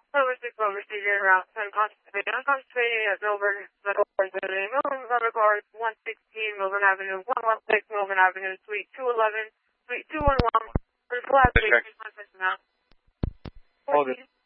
Overseas route 10 concentrating at Melbourne, record 116 Melbourne Avenue, 116 Melbourne Avenue, Suite 211, Suite 211, for the last week, now. Hold it.